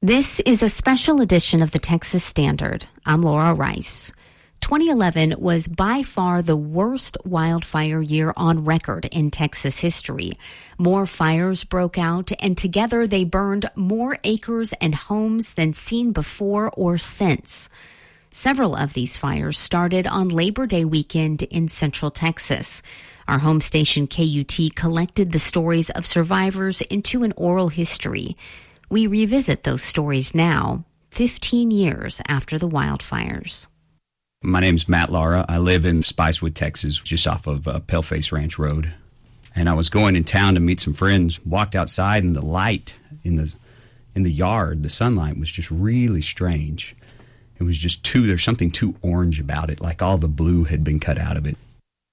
This is a special edition of the Texas Standard. I'm Laura Rice. 2011 was by far the worst wildfire year on record in Texas history. More fires broke out, and together they burned more acres and homes than seen before or since. Several of these fires started on Labor Day weekend in Central Texas. Our home station KUT collected the stories of survivors into an oral history. We revisit those stories now, 15 years after the wildfires. My name's Matt Lara. I live in Spicewood, Texas, just off of Paleface Ranch Road. And I was going in town to meet some friends, walked outside, and the light in the yard, the sunlight, was just really strange. It was just there's something too orange about it, like all the blue had been cut out of it.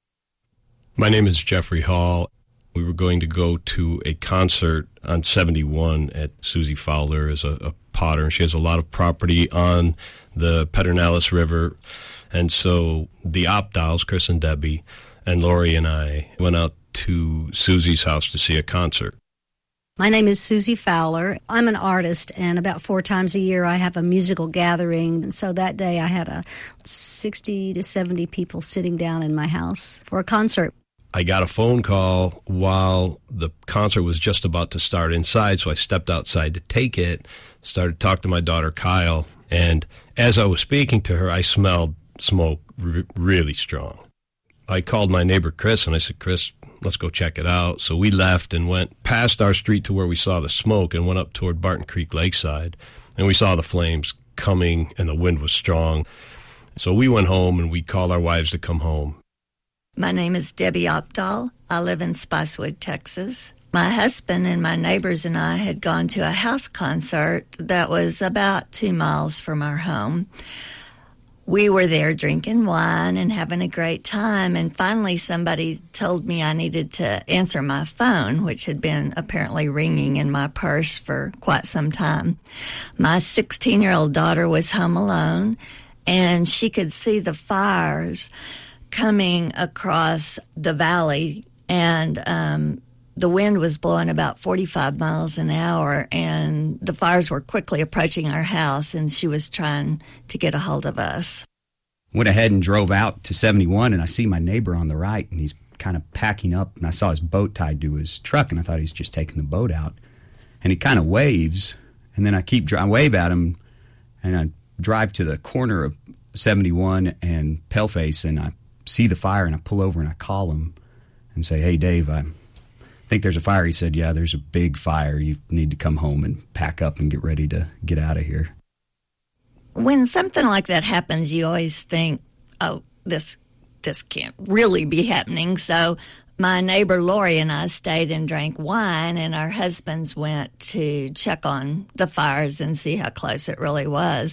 My name is Jeffrey Hall. We were going to go to a concert on 71 at Susie Fowler is a potter, and she has a lot of property on the Pedernales River. And so the Opdals, Chris and Debbie, and Lori and I went out to Susie's house to see a concert. My name is Susie Fowler. I'm an artist, and about 4 times a year I have a musical gathering. And so that day I had 60 to 70 people sitting down in my house for a concert. I got a phone call while the concert was just about to start inside, so I stepped outside to take it, started talking to my daughter Kyle, and as I was speaking to her, I smelled smoke really strong. I called my neighbor Chris, and I said, Chris, let's go check it out. So we left and went past our street to where we saw the smoke and went up toward Barton Creek Lakeside, and we saw the flames coming, and the wind was strong. So we went home, and we called our wives to come home. My name is Debbie Opdahl. I live in Spicewood, Texas. My husband and my neighbors and I had gone to a house concert that was about 2 miles from our home. We were there drinking wine and having a great time, and finally somebody told me I needed to answer my phone, which had been apparently ringing in my purse for quite some time. My 16-year-old daughter was home alone, and she could see the fires coming across the valley, and the wind was blowing about 45 miles an hour, and the fires were quickly approaching our house, and she was trying to get a hold of us. Went ahead and drove out to 71, and I see my neighbor on the right, and he's kind of packing up, and I saw his boat tied to his truck, and I thought he was just taking the boat out. And he kind of waves, and then I wave at him, and I drive to the corner of 71 and Paleface, and I see the fire, and I pull over and I call him and say, hey, Dave, I think there's a fire. He said, yeah, there's a big fire. You need to come home and pack up and get ready to get out of here. When something like that happens, you always think, oh, this can't really be happening. So my neighbor Lori and I stayed and drank wine, and our husbands went to check on the fires and see how close it really was.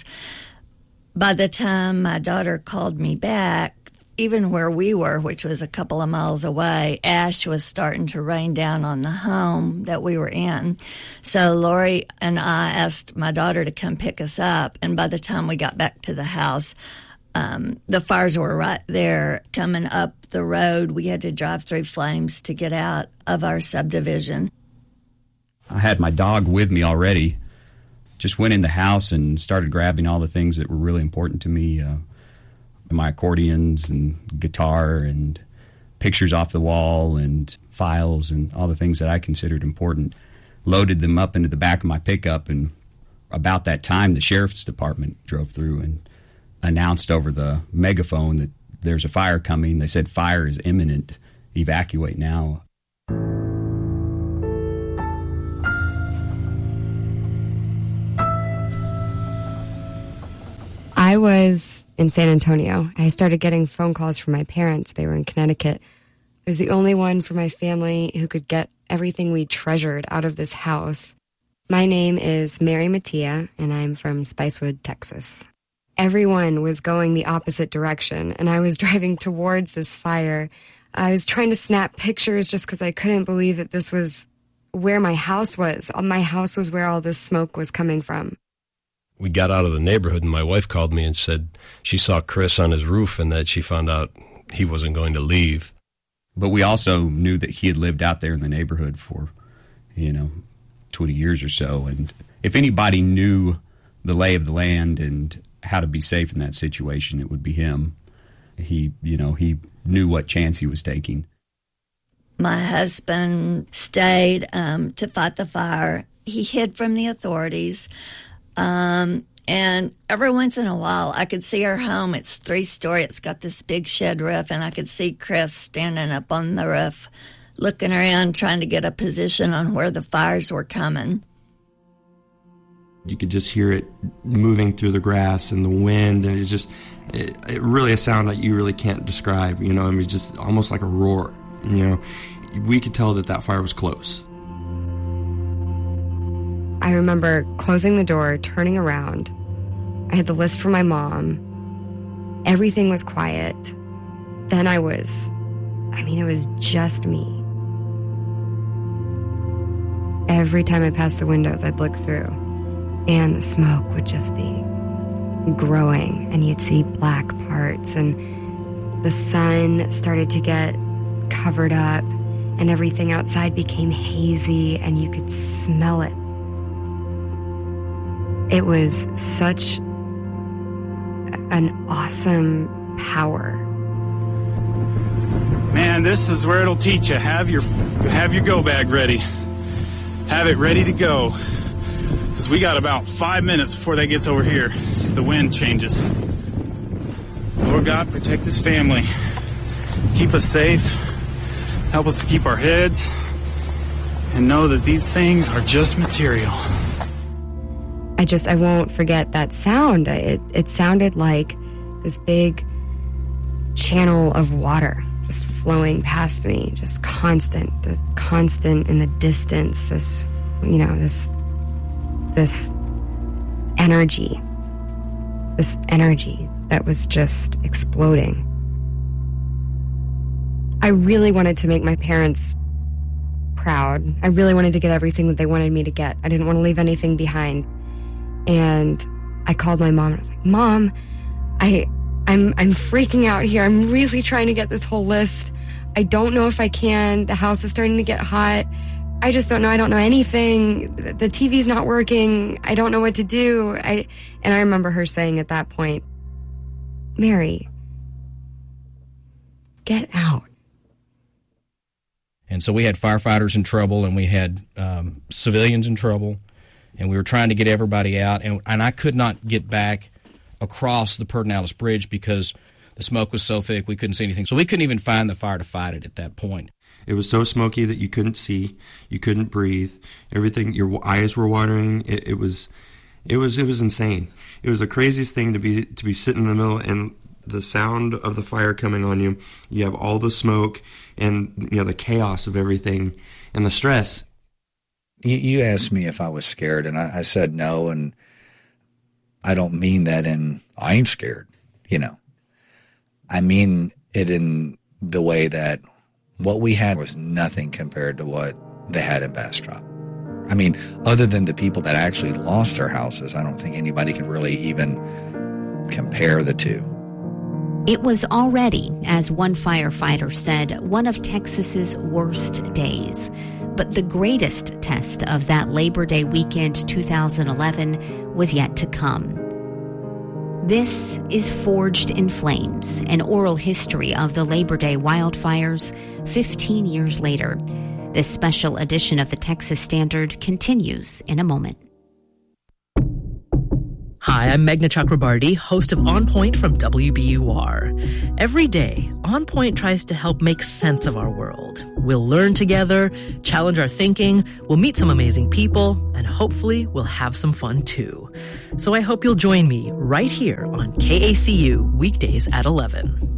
By the time my daughter called me back, even where we were, which was a couple of miles away, ash was starting to rain down on the home that we were in. So Lori and I asked my daughter to come pick us up, and by the time we got back to the house, the fires were right there coming up the road. We had to drive through flames to get out of our subdivision. I had my dog with me already. Just went in the house and started grabbing all the things that were really important to me, my accordions and guitar and pictures off the wall and files and all the things that I considered important. Loaded them up into the back of my pickup, and about that time the sheriff's department drove through and announced over the megaphone that there's a fire coming. They said fire is imminent, evacuate now. I was in San Antonio. I started getting phone calls from my parents. They were in Connecticut. I was the only one from my family who could get everything we treasured out of this house. My name is Mary Mattia, and I'm from Spicewood, Texas. Everyone was going the opposite direction, and I was driving towards this fire. I was trying to snap pictures just because I couldn't believe that this was where my house was. My house was where all this smoke was coming from. We got out of the neighborhood, and my wife called me and said she saw Chris on his roof and that she found out he wasn't going to leave. But we also knew that he had lived out there in the neighborhood for, 20 years or so. And if anybody knew the lay of the land and how to be safe in that situation, it would be him. He knew what chance he was taking. My husband stayed to fight the fire. He hid from the authorities. And every once in a while, I could see our home. It's 3-story. It's got this big shed roof, and I could see Chris standing up on the roof, looking around, trying to get a position on where the fires were coming. You could just hear it moving through the grass and the wind, and it really a sound that you really can't describe. Just almost like a roar. We could tell that fire was close. I remember closing the door, turning around. I had the list from my mom. Everything was quiet. Then it was just me. Every time I passed the windows, I'd look through, and the smoke would just be growing, and you'd see black parts, and the sun started to get covered up, and everything outside became hazy, and you could smell it. It was such an awesome power. Man, this is where it'll teach you. Have your go bag ready. Have it ready to go. Because we got about 5 minutes before that gets over here, if the wind changes. Lord God, protect this family. Keep us safe. Help us to keep our heads. And know that these things are just material. I won't forget that sound. It sounded like this big channel of water just flowing past me, just constant in the distance, this energy that was just exploding. I really wanted to make my parents proud. I really wanted to get everything that they wanted me to get. I didn't want to leave anything behind. And I called my mom and I was like, Mom, I'm freaking out here. I'm really trying to get this whole list. I don't know if I can. The house is starting to get hot. I just don't know. I don't know anything. The TV's not working. I don't know what to do. And I remember her saying at that point, Mary, get out. And so we had firefighters in trouble, and we had civilians in trouble. And we were trying to get everybody out, and I could not get back across the Pedernales Bridge because the smoke was so thick we couldn't see anything. So we couldn't even find the fire to fight it at that point. It was so smoky that you couldn't see, you couldn't breathe. Everything, your eyes were watering. It was insane. It was the craziest thing to be sitting in the middle, and the sound of the fire coming on you. You have all the smoke and the chaos of everything and the stress. You asked me if I was scared, and I said no, and I don't mean that in I ain't scared, I mean it in the way that what we had was nothing compared to what they had in Bastrop. I mean, other than the people that actually lost their houses, I don't think anybody could really even compare the two. It was already, as one firefighter said, one of Texas's worst days. But the greatest test of that Labor Day weekend 2011 was yet to come. This is Forged in Flames, an oral history of the Labor Day wildfires 15 years later. This special edition of the Texas Standard continues in a moment. Hi, I'm Meghna Chakrabarty, host of On Point from WBUR. Every day, On Point tries to help make sense of our world. We'll learn together, challenge our thinking, we'll meet some amazing people, and hopefully we'll have some fun too. So I hope you'll join me right here on KACU weekdays at 11.